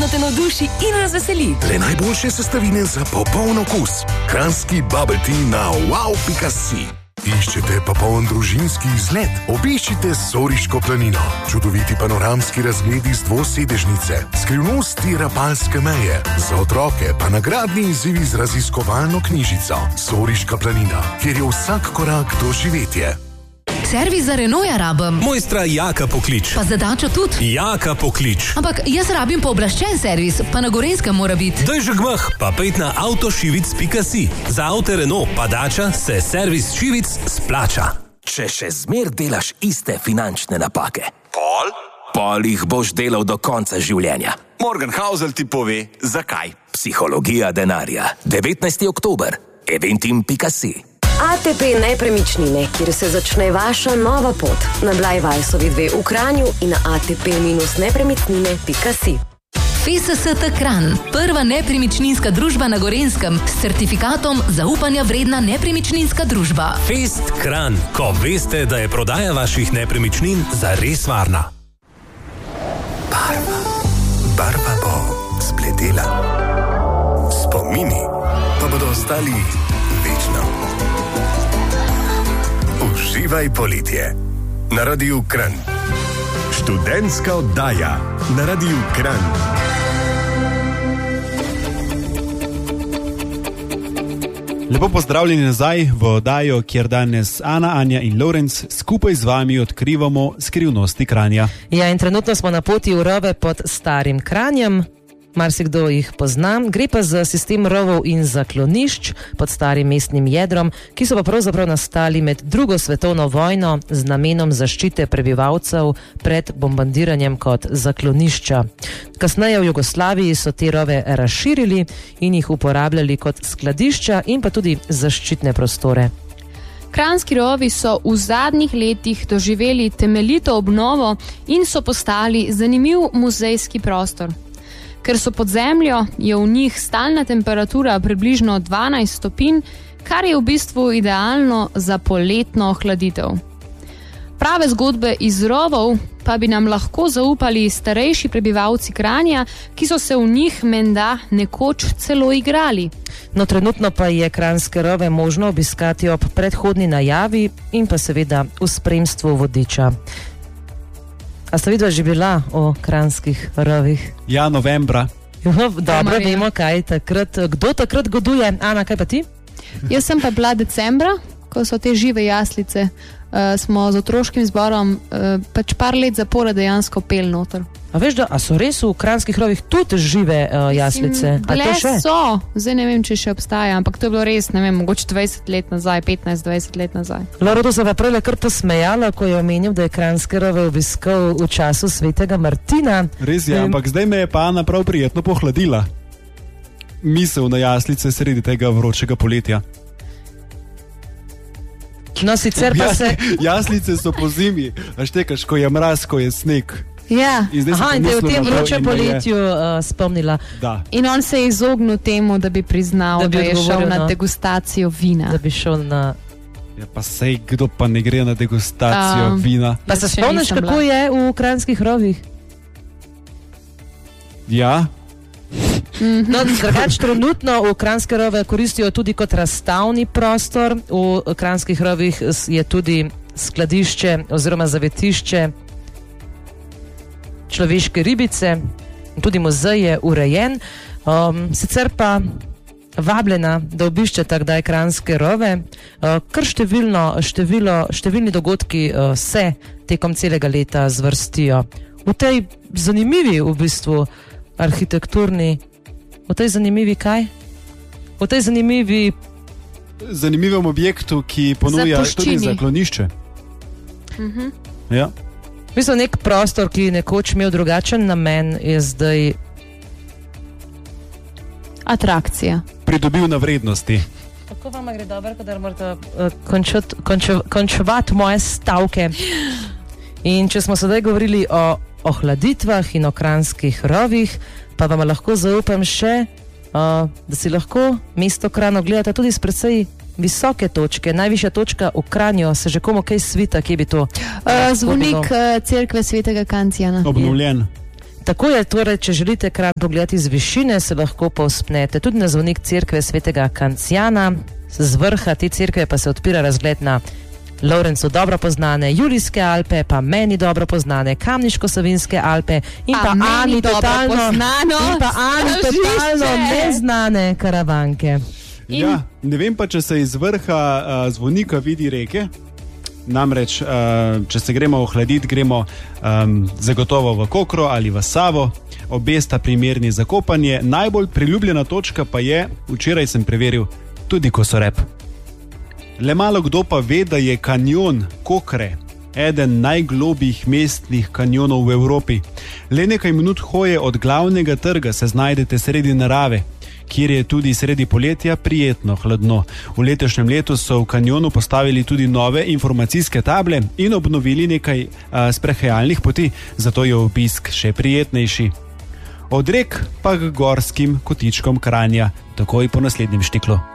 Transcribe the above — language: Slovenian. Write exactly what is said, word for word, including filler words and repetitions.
vedno te navduši in razveseli. Le najboljše sestavine za popoln okus. Kranjski bubble tea na wow pika si. Iščete popoln družinski izlet? Obiščite Soriško planino. Čudoviti panoramski razgledi z dvosedežnice, skrivnosti Rapalske meje, za otroke pa nagradni izzivi z raziskovalno knjižico. Soriška planina, kjer je vsak korak doživetje. Servis za Renaulta rabim. Mojstra Jaka poklič. Pa za Dačo tudi. Jaka poklič. Ampak jaz rabim pooblaščen servis, pa na Gorenjskem mora biti. Daj že gmah, pa pejt na avtošivic pika si. Za avte Renault pa Dača se servis šivic splača. Če še zmer delaš iste finančne napake, pol? Pol jih boš delal do konca življenja. Morgan Housel ti pove, zakaj. Psihologija denarja. devetnajsti oktober. eventim pika si. A T P nepremičnine, kjer se začne vaša nova pot. Na Blajvajsovi dve v Kranju in na a t p nepremičnine pika si. F S S T Kranj, prva nepremičninska družba na Gorenjskem s certifikatom zaupanja vredna nepremičninska družba. Fest Kranj, ko veste, da je prodaja vaših nepremičnin zares varna. Barva. Barva bo spletela. Spomini pa bodo ostali večno. Uživaj poletje na Radiu Kranj. Študentska oddaja na Radiu Kranj. Lepo pozdravljeni nazaj v oddajo, kjer danes Ana, Anja in Lorenz skupaj z vami odkrivamo skrivnosti Kranja. Ja, in trenutno smo na poti v rove pod Starim Kranjem. Marsikdo jih pozna. Gre pa za sistem rovov in zaklonišč pod starim mestnim jedrom, ki so pa pravzaprav nastali med drugo svetovno vojno z namenom zaščite prebivalcev pred bombardiranjem kot zaklonišča. Kasneje v Jugoslaviji so te rove razširili in jih uporabljali kot skladišča in pa tudi zaščitne prostore. Kranjski rovi so v zadnjih letih doživeli temeljito obnovo in so postali zanimiv muzejski prostor. Ker so pod zemljo, je v njih stalna temperatura približno dvanajst stopinj, kar je v bistvu idealno za poletno ohladitev. Prave zgodbe iz rovov pa bi nam lahko zaupali starejši prebivalci Kranja, ki so se v njih menda nekoč celo igrali. No, trenutno pa je kranjske rove možno obiskati ob predhodni najavi in pa seveda v spremstvu vodiča. A sta vidva že bila o kranjskih rovih? Ja, novembra. Dobro, vemo, kaj takrat, kdo takrat goduje. Ana, kaj pa ti? Jaz sem pa bila decembra, ko so te žive jaslice. Uh, smo z otroškim zborom uh, pač par let zapora dejansko pel noter. A veš, da a so res v kranjskih rovih tudi žive uh, jaslice? Bile so, zdaj ne vem, če še obstaja, ampak to je bilo res, ne vem, mogoče dvajset let nazaj, petnajst dvajset let nazaj. Loro, to se pa prele kar posmejala, ko je omenil, da je kranjske rove obiskal v času svetega Martina. Res je, ampak zdaj me je pa Ana prav prijetno pohladila. Misel na jaslice sredi tega vročega poletja. No, sicer pa se... Jaslice so po zimi, a štekaš, ko je mraz, ko je sneg. Ja. Aha, in da je v tem vročem poletju uh, spomnila. Da. In on se je izognil temu, da bi priznal, da, bi da je šel no. na degustacijo vina. Da bi šel na... Ja, pa sej, kdo pa ne gre na degustacijo um, vina. Pa se spomniš, kako bila. je v kranjskih rovih? Ja. No, drugač, trenutno v kranjske rove koristijo tudi kot razstavni prostor. V kranjskih rovih je tudi skladišče oziroma zavetišče človeške ribice, tudi muzej je urejen. Um, sicer pa vabljena, da obiščete kdaj kranjske rove. Uh, kar številno, število, številni dogodki uh, se tekom celega leta zvrstijo. V tej zanimivi v bistvu arhitekturni, v tej zanimivi kaj? V tej zanimivi zanimivem objektu, ki ponuja tudi zaklonišče. Mhm. Ja. Mislim, nek prostor, ki je nekoč imel drugačen namen, je zdaj atrakcija. Pridobil na vrednosti. Tako vam gre dobro, da morate uh, končati končo, končevati moje stavke. In če smo sedaj govorili o ohladitvah in o kranjskih rovih, pa vam lahko zaupam še, uh, da si lahko mesto Kranj ogledate tudi s precej visoke točke. Najvišja točka v Kranju, se že komu kaj svita, kje bi to? Uh, zvonik uh, cerkve svetega Kancijana. Obnovljen. Tako je torej, če želite Kranj pogledati z višine, se lahko povzpnete tudi na zvonik cerkve svetega Kancijana. Z vrha te cerkve pa se odpira razgled na Lovrencu dobro poznane Julijske Alpe, pa meni dobro poznane Kamniško-Savinjske Alpe in pa, pa Ani totalno, in pa Ani totalno neznane Karavanke. In... Ja, ne vem pa, če se iz vrha uh, zvonika vidi reke. Namreč, uh, če se gremo ohladiti, gremo um, zagotovo v Kokro ali v Savo. Obe sta primerni za kopanje. Najbolj priljubljena točka pa je, včeraj sem preveril, tudi Kosorep. Le malo kdo pa ve, da je kanjon Kokre eden najglobjih mestnih kanjonov v Evropi. Le nekaj minut hoje od glavnega trga se znajdete sredi narave, kjer je tudi sredi poletja prijetno hladno. V letošnjem letu so v kanjonu postavili tudi nove informacijske table in obnovili nekaj a, sprehajalnih poti, zato je obisk še prijetnejši. Od rek pa k gorskim kotičkom Kranja, takoj po naslednjem štiklu.